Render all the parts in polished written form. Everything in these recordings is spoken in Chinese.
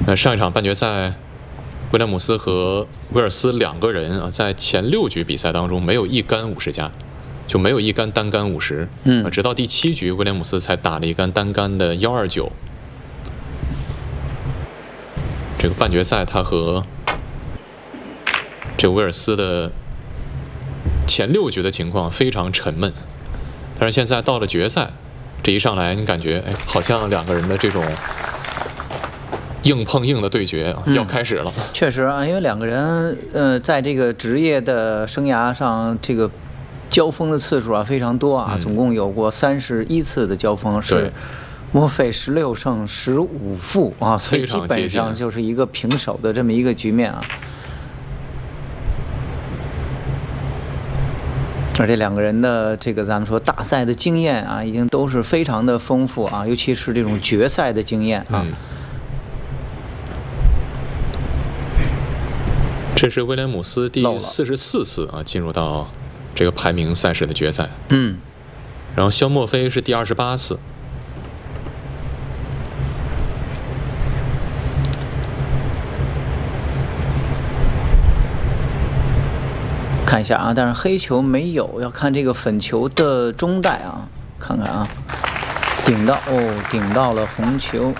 上一场半决赛，威廉姆斯和威尔斯两个人啊，在前6局比赛当中没有一杆50加，就没有一杆单杆50。直到第7局，威廉姆斯才打了一杆单杆的129。这个半决赛，他和这个威尔斯的前6局的情况非常沉闷，但是现在到了决赛，这一上来你感觉好像两个人的这种硬碰硬的对决要开始了。 确实啊，因为两个人在这个职业的生涯上，这个交锋的次数啊非常多啊，总共有过31次的交锋，是墨菲16胜15负啊，所以基本上就是一个平手的这么一个局面啊。而且两个人的这个咱们说大赛的经验啊，已经都是非常的丰富啊，尤其是这种决赛的经验啊。 这是威廉姆斯第44次啊进入到这个排名赛事的决赛。然后肖墨菲是第28次。 看一下啊，但是黑球没有，要看这个粉球的中带啊，看看啊，顶到了红球，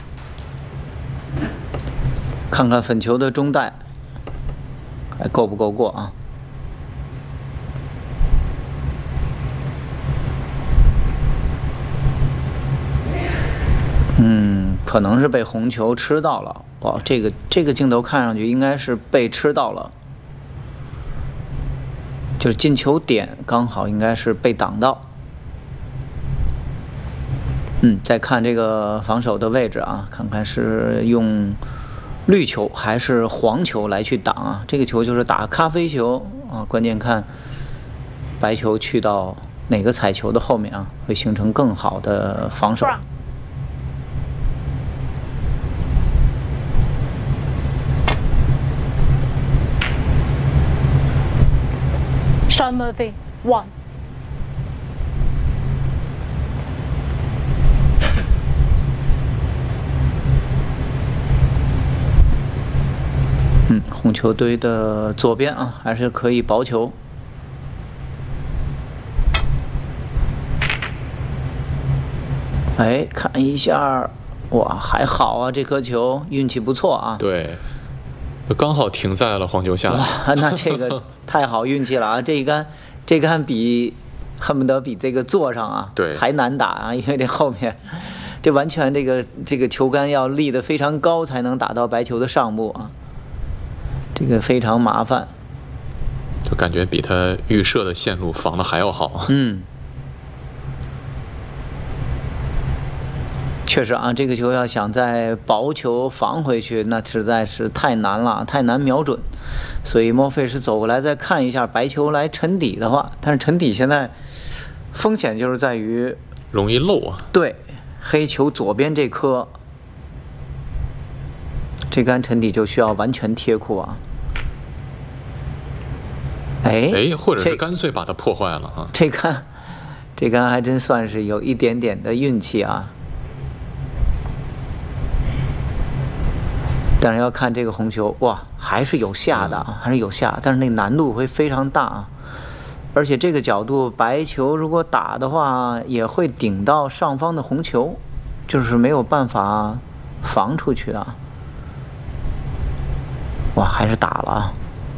看看粉球的中带还够不够过啊？可能是被红球吃到了。哇，这个镜头看上去应该是被吃到了。就是进球点刚好应该是被挡到。再看这个防守的位置啊，看看是用绿球还是黄球来去挡啊？这个球就是打咖啡球啊，关键看白球去到哪个彩球的后面啊，会形成更好的防守。 Sean Murphy, 1. ”红球堆的左边啊，还是可以薄球。看一下，哇，还好啊，这颗球运气不错啊。 对。刚好停在了黄球下。 哇，那这个太好运气了啊！这杆恨不得比这个坐上啊还难打啊，因为这后面这完全这个球杆要立得非常高才能打到白球的上部啊，这个非常麻烦。 就感觉比他预设的线路防的还要好。 确实啊，这个球要想在薄球防回去，那实在是太难了，太难瞄准。所以莫菲是走过来再看一下白球来沉底的话，但是沉底现在风险就是在于容易漏啊。 对，黑球左边这颗，这杆沉底就需要完全贴库啊。 或者是干脆把它破坏了啊。 这杆还真算是有一点点的运气啊。但是要看这个红球，哇，还是有下的啊，还是有下，但是那难度会非常大啊。而且这个角度，白球如果打的话，也会顶到上方的红球，就是没有办法防出去的。哇，还是打了啊！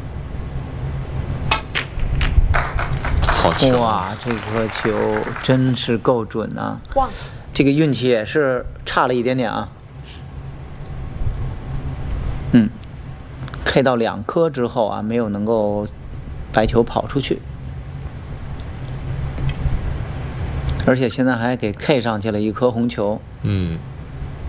好球！ 哇，这颗球真是够准啊！哇，这个运气也是差了一点点啊。K 到2颗之后啊，没有能够白球跑出去，而且现在还给 K 上去了一颗红球。